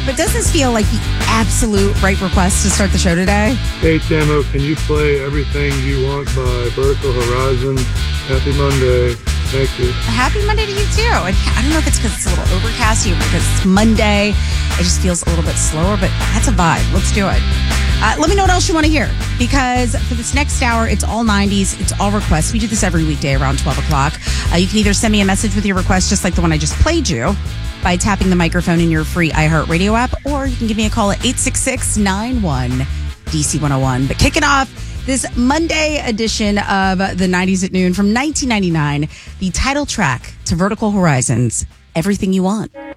But does this feel like the absolute right request to start the show today? Hey, Tamo, can you play Everything You Want by Vertical Horizon? Happy Monday. Thank you. Happy Monday to you, too. I don't know if it's because it's a little overcast or because it's Monday. It just feels a little bit slower, but that's a vibe. Let's do it. Let me know what else you want to hear, because for this next hour, it's all 90s. It's all requests. We do this every weekday around 12 o'clock. You can either send me a message with your request, just like the one I just played you, by tapping the microphone in your free iHeartRadio app, or you can give me a call at 866-91-DC101. But kicking off this Monday edition of the 90s at Noon from 1999, the title track to Vertical Horizon's Everything You Want.